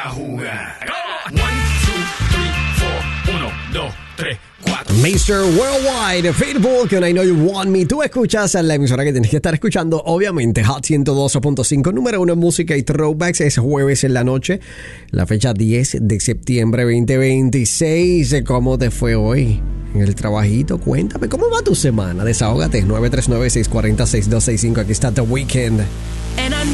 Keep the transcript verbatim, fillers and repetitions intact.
A jugar. one, two, three, four. uno, dos, tres, cuatro. mister Worldwide, Pitbull, con I Know You Want Me. Tú escuchas a la emisora que tienes que estar escuchando, obviamente, Hot ciento dos punto cinco, número uno en música y throwbacks. Es jueves en la noche, la fecha diez de septiembre veinte veintiséis. ¿Cómo te fue hoy en el trabajito? Cuéntame, ¿cómo va tu semana? Desahógate, nueve tres nueve, seis cuatro cero, seis dos seis cinco. Aquí está The Weeknd.